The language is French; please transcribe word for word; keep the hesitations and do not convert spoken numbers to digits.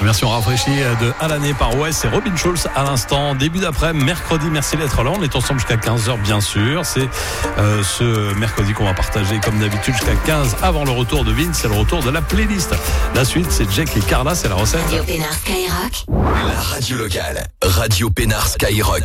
Version rafraîchie de À l'année par Wes et Robin Schulz à l'instant. Début d'après, mercredi, merci d'être là. On est ensemble jusqu'à quinze heures, bien sûr. C'est euh, ce mercredi qu'on va partager, comme d'habitude, jusqu'à quinze avant le retour de Vince. C'est le retour de la playlist. La suite, c'est Jake et Carla, c'est la recette. Radio Pénard Skyrock. La radio locale, Radio Pénard Skyrock.